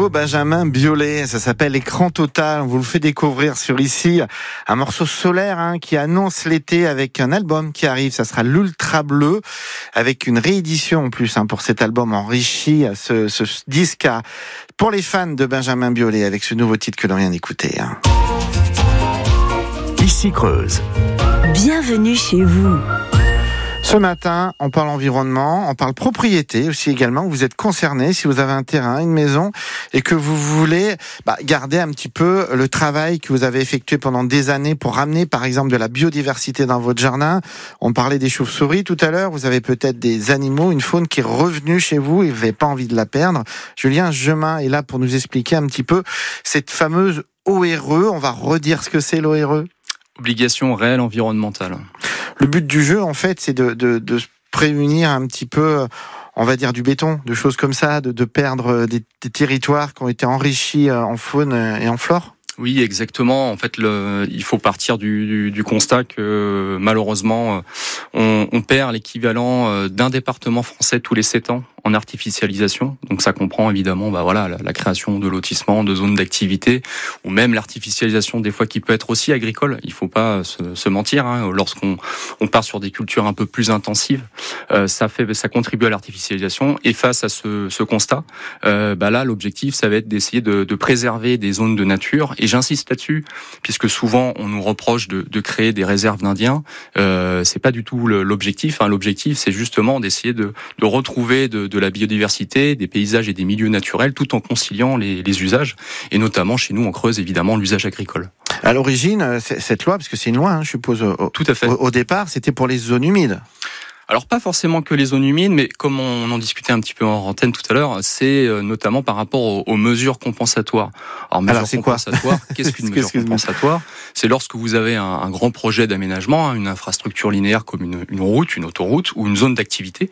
duo Benjamin Biolay, ça s'appelle Écran Total. On vous le fait découvrir sur ici un morceau solaire qui annonce l'été avec un album qui arrive. Ça sera l'Ultra Bleu avec une réédition en plus pour cet album enrichi. Ce disque pour les fans de Benjamin Biolay avec ce nouveau titre que l'on vient d'écouter. Ici Creuse. Bienvenue chez vous. Ce matin, on parle environnement, on parle propriété aussi également. Vous êtes concerné si vous avez un terrain, une maison et que vous voulez garder un petit peu le travail que vous avez effectué pendant des années pour ramener par exemple de la biodiversité dans votre jardin. On parlait des chauves-souris tout à l'heure. Vous avez peut-être des animaux, une faune qui est revenue chez vous et vous n'avez pas envie de la perdre. Julien Gemin est là pour nous expliquer un petit peu cette fameuse ORE. On va redire ce que c'est l'ORE. Obligation réelle environnementale. Le but du jeu, en fait, c'est de prémunir un petit peu, on va dire, du béton, de choses comme ça, de perdre des territoires qui ont été enrichis en faune et en flore. Oui, exactement. En fait, il faut partir du constat que malheureusement, on perd l'équivalent d'un département français tous les 7 ans en artificialisation. Donc ça comprend évidemment la création de lotissements, de zones d'activité, ou même l'artificialisation des fois qui peut être aussi agricole. Il faut pas se mentir. Lorsqu'on part sur des cultures un peu plus intensives, ça contribue à l'artificialisation. Et face à ce constat, là l'objectif ça va être d'essayer de préserver des zones de nature. Et j'insiste là-dessus, puisque souvent on nous reproche de créer des réserves d'Indiens. C'est pas du tout l'objectif. L'objectif c'est justement d'essayer de retrouver de la biodiversité, des paysages et des milieux naturels, tout en conciliant les usages, et notamment chez nous en Creuse, évidemment, l'usage agricole. À l'origine, cette loi, parce que c'est une loi, je suppose, tout à fait. Au départ, c'était pour les zones humides. Alors pas forcément que les zones humides, mais comme on en discutait un petit peu en antenne tout à l'heure, c'est notamment par rapport aux mesures compensatoires. Alors c'est compensatoire, qu'est-ce qu'une mesure compensatoire ? C'est lorsque vous avez un grand projet d'aménagement, une infrastructure linéaire comme une route, une autoroute ou une zone d'activité.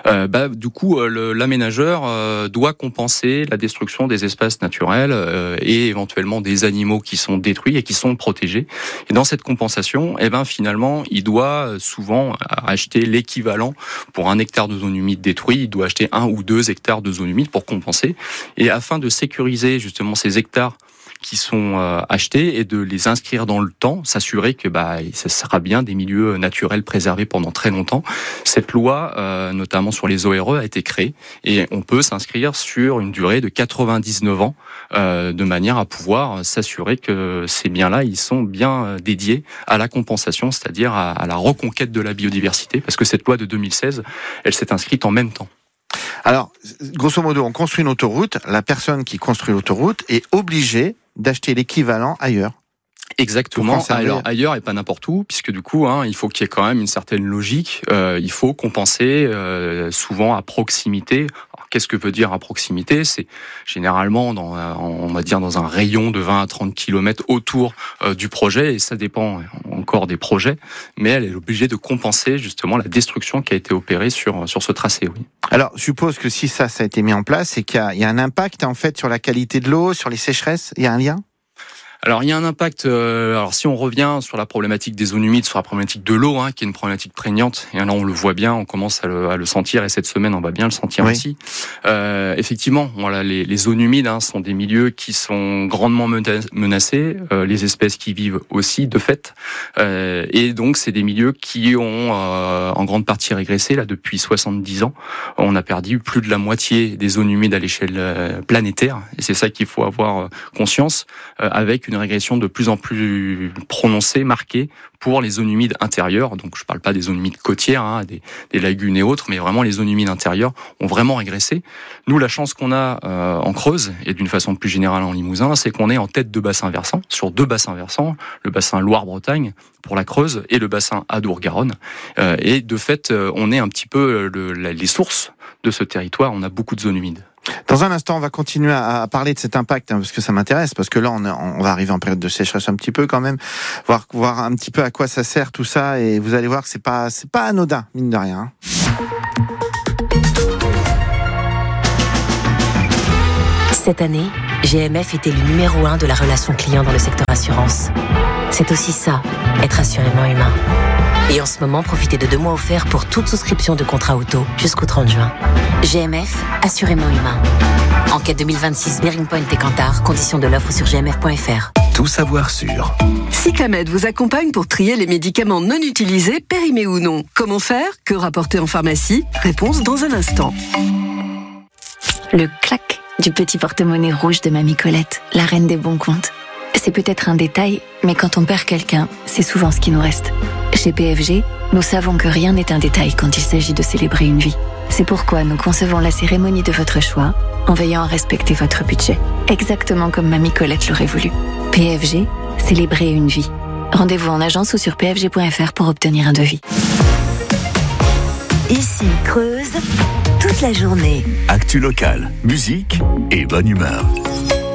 Du coup, l'aménageur doit compenser la destruction des espaces naturels et éventuellement des animaux qui sont détruits et qui sont protégés. Et dans cette compensation, finalement, il doit souvent acheter l'équivalent pour 1 hectare de zone humide détruit, il doit acheter 1 ou 2 hectares de zone humide pour compenser. Et afin de sécuriser justement ces hectares qui sont achetés et de les inscrire dans le temps, s'assurer que ça sera bien des milieux naturels préservés pendant très longtemps. Cette loi, notamment sur les ORE, a été créée et on peut s'inscrire sur une durée de 99 ans de manière à pouvoir s'assurer que ces biens-là, ils sont bien dédiés à la compensation, c'est-à-dire à la reconquête de la biodiversité, parce que cette loi de 2016, elle s'est inscrite en même temps. Alors, grosso modo, on construit une autoroute, la personne qui construit l'autoroute est obligée d'acheter l'équivalent ailleurs. Exactement. Alors ailleurs et pas n'importe où, puisque du coup, il faut qu'il y ait quand même une certaine logique. Il faut compenser souvent à proximité. Alors, qu'est-ce que veut dire à proximité ? C'est généralement on va dire dans un rayon de 20 à 30 km autour du projet, et ça dépend encore des projets. Mais elle est obligée de compenser justement la destruction qui a été opérée sur ce tracé. Oui. Alors, je suppose que si ça a été mis en place, c'est qu'il y a un impact en fait sur la qualité de l'eau, sur les sécheresses. Il y a un lien ? Alors il y a un impact. Alors si on revient sur la problématique des zones humides, sur la problématique de l'eau, qui est une problématique prégnante, et là on le voit bien, on commence à le sentir, et cette semaine on va bien le sentir aussi. Effectivement, les zones humides sont des milieux qui sont grandement menacés, les espèces qui y vivent aussi de fait, et donc c'est des milieux qui ont en grande partie régressé là depuis 70 ans. On a perdu plus de la moitié des zones humides à l'échelle planétaire, et c'est ça qu'il faut avoir conscience, avec une régression de plus en plus prononcée, marquée pour les zones humides intérieures. Donc je ne parle pas des zones humides côtières, des lagunes et autres, mais vraiment les zones humides intérieures ont vraiment régressé. Nous, la chance qu'on a en Creuse, et d'une façon plus générale en Limousin, c'est qu'on est en tête de bassin versant, sur 2 bassins versants, le bassin Loire-Bretagne pour la Creuse et le bassin Adour-Garonne. Et de fait, on est un petit peu les sources de ce territoire, on a beaucoup de zones humides. Dans un instant, on va continuer à parler de cet impact, parce que ça m'intéresse, parce que là, on va arriver en période de sécheresse un petit peu quand même, voir un petit peu à quoi ça sert tout ça, et vous allez voir que c'est pas anodin, mine de rien. Cette année, GMF était le numéro 1 de la relation client dans le secteur assurance. C'est aussi ça, être assurément humain. Et en ce moment, profitez de 2 mois offerts pour toute souscription de contrat auto jusqu'au 30 juin. GMF, assurément humain. Enquête 2026 Bearing Point et Kantar. Conditions de l'offre sur gmf.fr. Tout savoir sur. Cyclamed vous accompagne pour trier les médicaments non utilisés, périmés ou non. Comment faire? Que rapporter en pharmacie? Réponse dans un instant. Le clac du petit porte-monnaie rouge de Mamie Colette, la reine des bons comptes. C'est peut-être un détail, mais quand on perd quelqu'un, c'est souvent ce qui nous reste. Chez PFG, nous savons que rien n'est un détail quand il s'agit de célébrer une vie. C'est pourquoi nous concevons la cérémonie de votre choix en veillant à respecter votre budget, exactement comme Mamie Colette l'aurait voulu. PFG, célébrer une vie. Rendez-vous en agence ou sur pfg.fr pour obtenir un devis. Ici, Creuse, toute la journée. Actu locale, musique et bonne humeur.